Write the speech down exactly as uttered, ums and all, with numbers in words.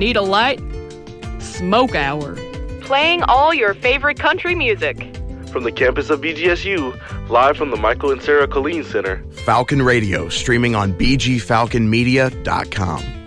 Need a light? Smoke Hour. Playing all your favorite country music. From the campus of B G S U, live from the Michael and Sarah Colleen Center. Falcon Radio, streaming on b g falcon media dot com.